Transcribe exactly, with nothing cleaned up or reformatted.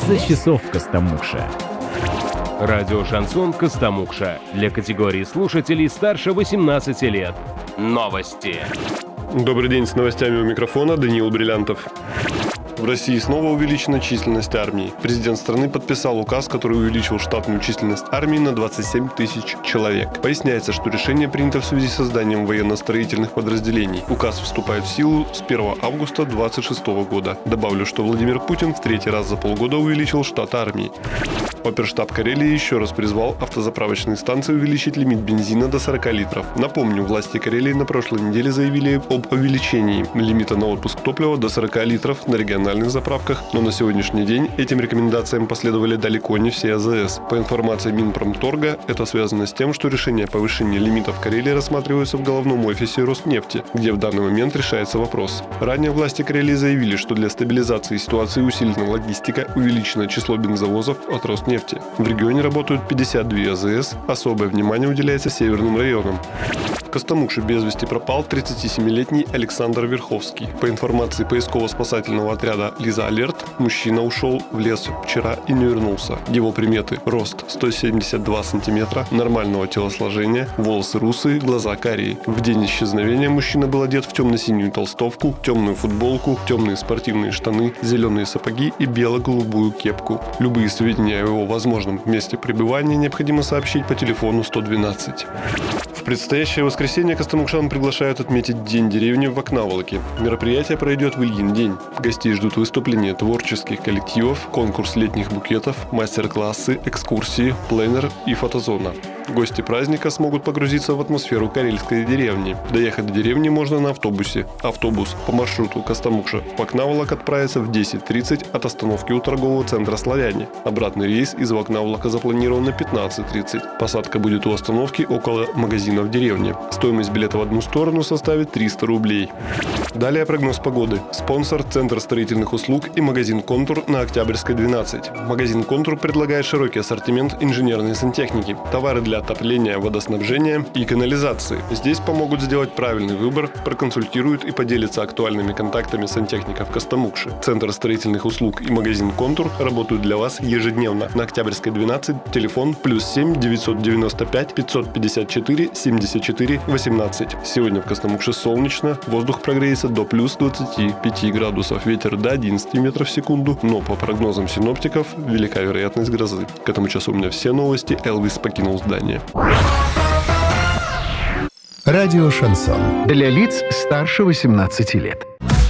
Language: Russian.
тридцать часов в Костомукше. Радио «Шансон» Костомукша. Для категории слушателей старше восемнадцати лет. Новости. Добрый день, с новостями у микрофона Даниил Бриллянтов. В России снова увеличена численность армии. Президент страны подписал указ, который увеличил штатную численность армии на двадцать семь тысяч человек. Поясняется, что решение принято в связи с созданием военно-строительных подразделений. Указ вступает в силу с первого августа две тысячи двадцать шестого года. Добавлю, что Владимир Путин в третий раз за полгода увеличил штат армии. Оперштаб Карелии еще раз призвал автозаправочные станции увеличить лимит бензина до сорока литров. Напомню, власти Карелии на прошлой неделе заявили об увеличении лимита на отпуск топлива до сорока литров на региональных заправках, но на сегодняшний день этим рекомендациям последовали далеко не все АЗС. По информации Минпромторга, это связано с тем, что решение о повышении лимитов в Карелии рассматривается в головном офисе Роснефти, где в данный момент решается вопрос. Ранее власти Карелии заявили, что для стабилизации ситуации усилена логистика, увеличено число бензовозов от Роснефти. В регионе работают пятьдесят две АЗС, особое внимание уделяется северным районам. В Костомукше без вести пропал тридцатисемилетний Александр Верховский. По информации поисково-спасательного отряда «Лиза Алерт», мужчина ушел в лес вчера и не вернулся. Его приметы: рост сто семьдесят два сантиметра, нормального телосложения, волосы русые, глаза карие. В день исчезновения мужчина был одет в темно-синюю толстовку, темную футболку, темные спортивные штаны, зеленые сапоги и бело-голубую кепку. Любые сведения о его возможном месте пребывания необходимо сообщить по телефону сто двенадцать. В предстоящее воскресенье костомукшан приглашают отметить День деревни в Окнаволоке. Мероприятие пройдет в Ильин день. Гостей ждут выступления творческих коллективов, конкурс летних букетов, мастер-классы, экскурсии, пленэр и фотозона. Гости праздника смогут погрузиться в атмосферу карельской деревни. Доехать до деревни можно на автобусе. Автобус по маршруту Костомукша-Окнаволок отправится в десять тридцать от остановки у торгового центра «Славяне». Обратный рейс из Окнаволока запланирован на пятнадцать тридцать. Посадка будет у остановки около магазина в деревне. Стоимость билета в одну сторону составит триста рублей. Далее прогноз погоды. Спонсор – Центр строительных услуг и магазин «Контур» на Октябрьской, двенадцать. Магазин «Контур» предлагает широкий ассортимент инженерной сантехники, товары для отопления, водоснабжения и канализации. Здесь помогут сделать правильный выбор, проконсультируют и поделятся актуальными контактами сантехников Костомукши. Центр строительных услуг и магазин «Контур» работают для вас ежедневно. На Октябрьской, двенадцать, телефон плюс семь девятьсот девяносто пять пятьсот пятьдесят четыре семьдесят четыре восемнадцать. Сегодня в Костомукше солнечно, воздух прогреется до плюс двадцати пяти градусов, ветер до одиннадцати метров в секунду, но по прогнозам синоптиков велика вероятность грозы. К этому часу у меня все новости. Элвис покинул здание. Радио «Шансон». Для лиц старше восемнадцати лет.